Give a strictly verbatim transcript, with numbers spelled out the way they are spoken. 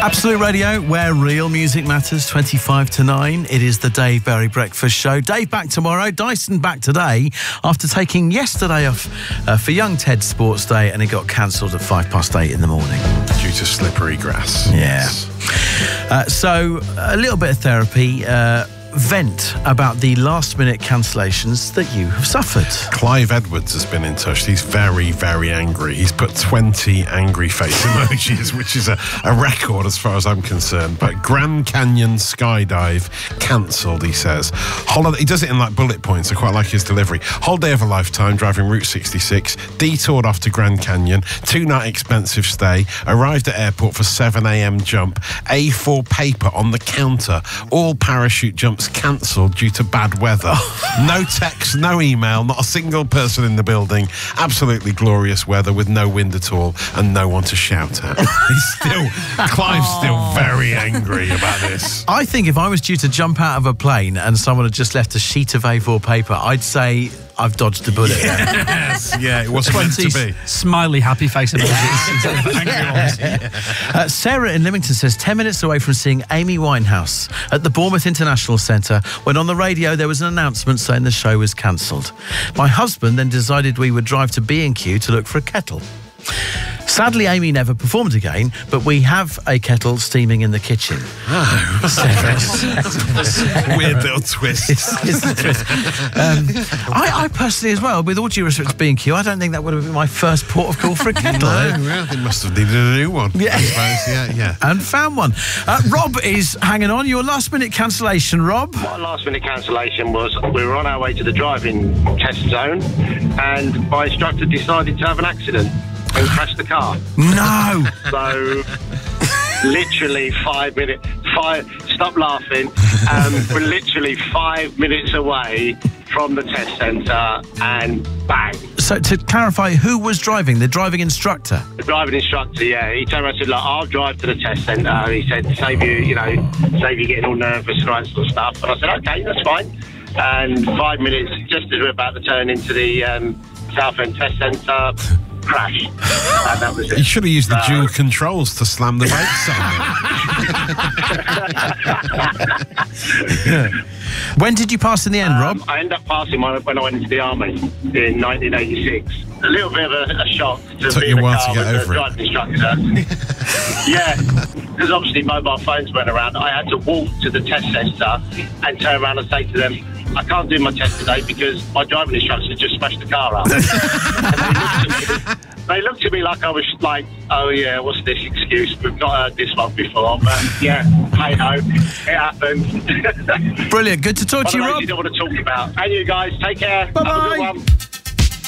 Absolute Radio, where real music matters, twenty-five to nine. It is the Dave Berry Breakfast Show. Dave back tomorrow, Dyson back today, after taking yesterday off uh, for Young Ted's Sports Day, and it got cancelled at five past eight in the morning. Due to slippery grass. Yeah. Uh, so, a little bit of therapy. Uh, vent about the last-minute cancellations that you have suffered. Clive Edwards has been in touch. He's very, very angry. He's put twenty angry face emojis, which is a, a record as far as I'm concerned. But Grand Canyon skydive cancelled, he says. Holiday, he does it in like bullet points. I quite like his delivery. Holiday of a lifetime, driving Route sixty-six, detoured off to Grand Canyon, two-night expensive stay, arrived at airport for seven a m jump, A four paper on the counter, all parachute jumps cancelled due to bad weather. No text, no email, not a single person in the building. Absolutely glorious weather with no wind at all and no one to shout at. He's still, Clive's still very angry about this. I think if I was due to jump out of a plane and someone had just left a sheet of A four paper, I'd say I've dodged a bullet. Yes, yeah, it wasn't meant to be. Smiley, happy face emojis. yeah. uh, Sarah in Lymington says, ten minutes away from seeing Amy Winehouse at the Bournemouth International Centre, when on the radio there was an announcement saying the show was cancelled. My husband then decided we would drive to B and Q to look for a kettle. Sadly, Amy never performed again, but we have a kettle steaming in the kitchen. Oh, weird little twist. It's, it's a twist. Um, I, I personally, as well, with all due respect to B and Q, I don't think that would have been my first port of call for a kettle. No, well, they must have needed a new one. Yeah, I suppose. Yeah, yeah. And found one. Uh, Rob is hanging on. Your last-minute cancellation, Rob. My last-minute cancellation was we were on our way to the driving test zone, and my instructor decided to have an accident and crash the car. No. So, literally five minutes. Five. Stop laughing. Um, we're literally five minutes away from the test centre, and bang. So, to clarify, who was driving? The driving instructor? The driving instructor, yeah. He turned around and said, "Look, I'll drive to the test centre." He said, "Save you, you know, save you getting all nervous and all that sort of stuff." And I said, "Okay, that's fine." And five minutes, just as we're about to turn into the um, Southend Test Centre, crash. And that was it. You should have used the So, dual controls to slam the brakes on. When did you pass in the end, Rob? Um, I ended up passing my, when I went into the army in nineteen eighty-six. A little bit of a, a shock to Took be you in a a while car to get with over a it. driving instructor. Yeah, because obviously mobile phones went around. I had to walk to the test centre and turn around and say to them, "I can't do my test today because my driving instructor just smashed the car up." And they looked at me, they looked at me like I was like, "Oh yeah, what's this excuse? We've not heard this one before." But yeah, hey ho, it happened. Brilliant. Good to talk One to you, of those Rob. you don't want to talk about. And you guys, take care. Bye-bye. Have a good one.